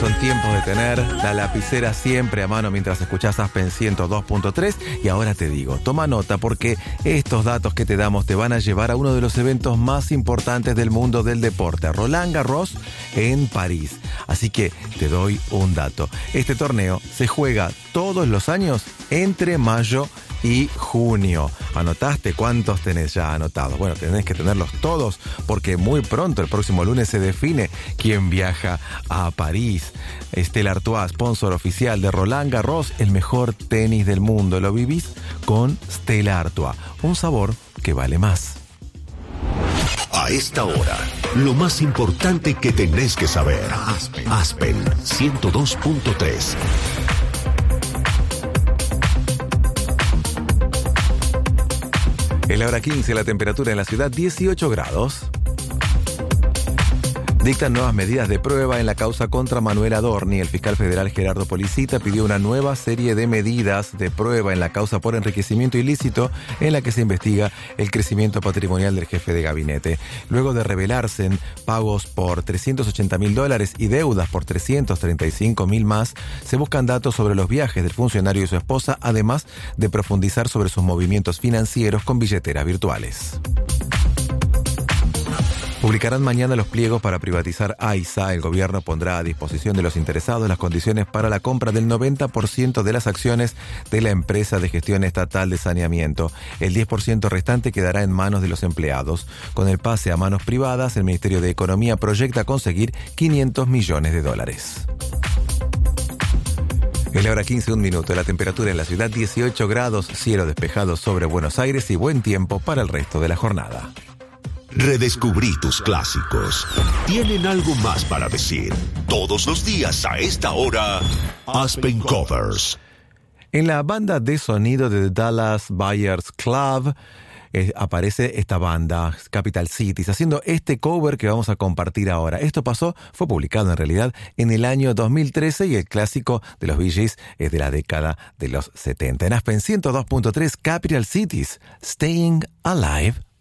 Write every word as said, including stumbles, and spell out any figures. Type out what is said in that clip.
Son tiempos de tener la lapicera siempre a mano mientras escuchás Aspen ciento dos punto tres. Y ahora te digo, toma nota porque estos datos que te damos te van a llevar a uno de los eventos más importantes del mundo del deporte, Roland Garros en París. Así que te doy un dato. Este torneo se juega todos los años entre mayo y junio. ¿Anotaste cuántos tenés ya anotados? Bueno, tenés que tenerlos todos porque muy pronto, el próximo lunes, se define quién viaja a París. Stella Artois, sponsor oficial de Roland Garros, el mejor tenis del mundo. Lo vivís con Stella Artois, un sabor que vale más. A esta hora, lo más importante que tenés que saber. Aspen, Aspen ciento dos punto tres. Es la hora quince, la temperatura en la ciudad dieciocho grados. Dictan nuevas medidas de prueba en la causa contra Manuel Adorni. El fiscal federal Gerardo Policita pidió una nueva serie de medidas de prueba en la causa por enriquecimiento ilícito en la que se investiga el crecimiento patrimonial del jefe de gabinete. Luego de revelarse en pagos por trescientos ochenta mil dólares y deudas por trescientos treinta y cinco mil más, se buscan datos sobre los viajes del funcionario y su esposa, además de profundizar sobre sus movimientos financieros con billeteras virtuales. Publicarán mañana los pliegos para privatizar AISA. El gobierno pondrá a disposición de los interesados las condiciones para la compra del noventa por ciento de las acciones de la empresa de gestión estatal de saneamiento. El diez por ciento restante quedará en manos de los empleados. Con el pase a manos privadas, el Ministerio de Economía proyecta conseguir quinientos millones de dólares. Es la hora quince, un minuto. La temperatura en la ciudad dieciocho grados, cielo despejado sobre Buenos Aires y buen tiempo para el resto de la jornada. Redescubrí tus clásicos. Tienen algo más para decir. Todos los días a esta hora, Aspen Covers. En la banda de sonido de Dallas Buyers Club eh, aparece esta banda, Capital Cities, haciendo este cover que vamos a compartir ahora. Esto pasó, fue publicado en realidad en el año dos mil trece y el clásico de los Bee Gees es de la década de los setenta. En Aspen ciento dos punto tres, Capital Cities, Staying Alive